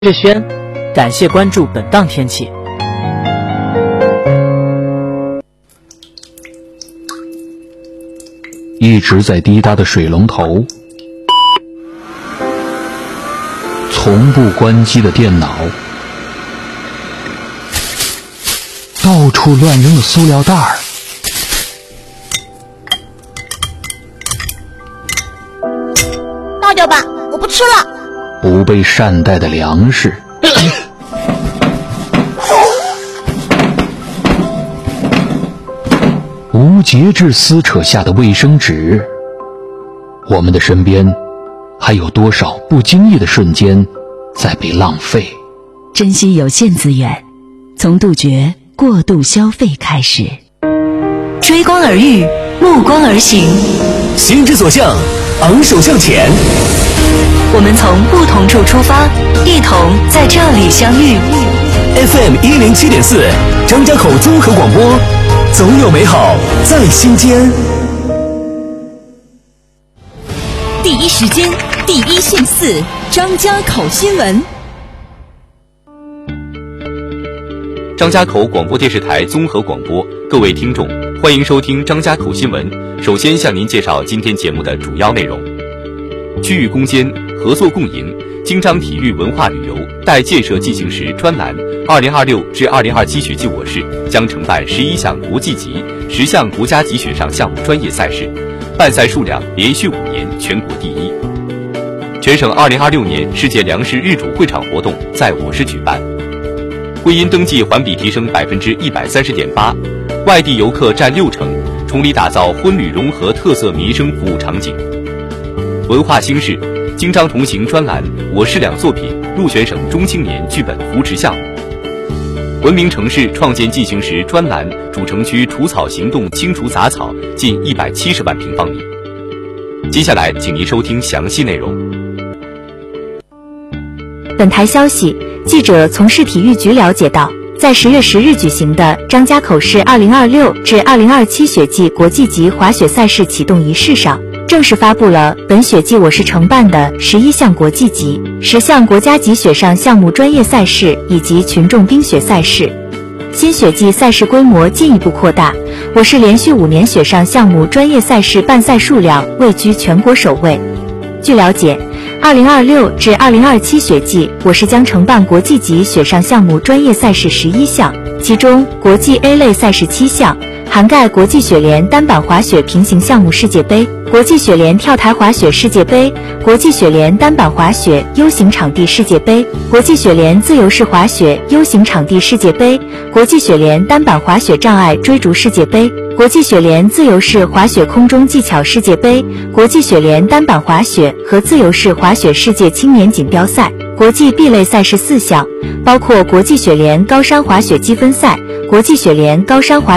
日轩，感谢关注本档天气。 一直在滴答的水龙头，从不关机的电脑，到处乱扔的塑料袋儿， 倒掉吧，我不吃了。 不被善待的粮食，无节制撕扯下的卫生纸，我们的身边还有多少不经意的瞬间在被浪费？ 珍惜有限资源，从杜绝过度消费开始。追光而遇，目光而行， 心之所向，昂首向前。 我们从不同处出发，一同在这里相遇。 FM 107.4，张家口综合广播，总有美好在心间。 第一时间，第一线4，张家口新闻。 张家口广播电视台综合广播，各位听众，欢迎收听张家口新闻。首先向您介绍今天节目的主要内容：区域攻坚，合作共赢。京张体育文化旅游待建设进行时专栏2026至2027雪季我市将承办11项国际级、10项国家级雪上项目专业赛事，办赛数量连续5年全国第一。全省2026年世界粮食日主会场活动在我市举办，婚姻登记环比提升130.8%，外地游客占60%，崇礼打造婚旅融合特色民生服务场景。文化新事，京张同行专栏我市两作品入选省中青年剧本扶持项目。文明城市创建进行时专栏主城区除草行动清除杂草近170万平方米。接下来请您收听详细内容。 本台消息，记者从市体育局了解到，在10月10日举行的张家口市2026至2027雪季国际级滑雪赛事启动仪式上，正式发布了本雪季我市承办的11项国际级、10项国家级雪上项目专业赛事以及群众冰雪赛事。新雪季赛事规模进一步扩大，我市连续5年雪上项目专业赛事办赛数量位居全国首位。据了解，2026至2027雪季我市将承办国际级雪上项目专业赛事11项，其中国际 A 类赛事7项，涵盖国际雪联单板滑雪平行项目世界杯、国际雪联跳台滑雪世界杯、国际雪联单板滑雪 U 型场地世界杯、国际雪联自由式滑雪 U 型场地世界杯、国际雪联单板滑雪障碍追逐世界杯、国际雪联自由式滑雪空中技巧世界杯、国际雪联单板滑雪和自由式滑雪世界青年锦标赛。国际 B 类赛事4项，包括国际雪联高山滑雪积分赛、国际雪联高山滑